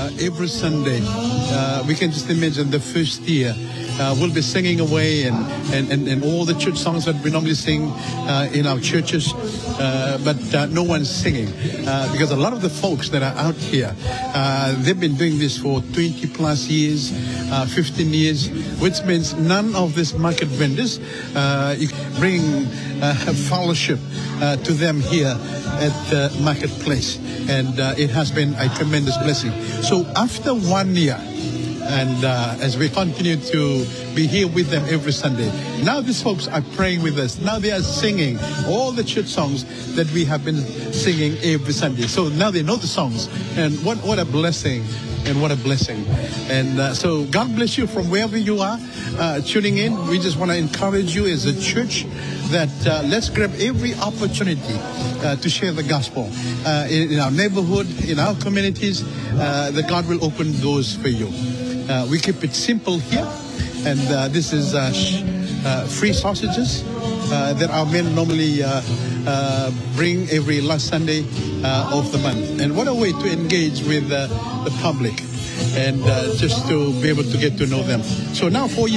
every Sunday. We can just imagine the first year. We'll be singing away and all the church songs that we normally sing in our churches, but no one's singing because a lot of the folks that are out here, they've been doing this for 20 plus years, 15 years, which means none of these market vendors bring fellowship to them here at the marketplace, and it has been a tremendous blessing. So after 1 year, and as we continue to be here with them every Sunday, now these folks are praying with us. Now they are singing all the church songs that we have been singing every Sunday. So now they know the songs, and what a blessing. And what a blessing. And so God bless you from wherever you are tuning in. We just want to encourage you as a church that let's grab every opportunity to share the gospel in our neighborhood, in our communities, that God will open doors for you. We keep it simple here, and this is free sausages that our men normally bring every last Sunday of the month. And what a way to engage with the public and just to be able to get to know them. So now for you.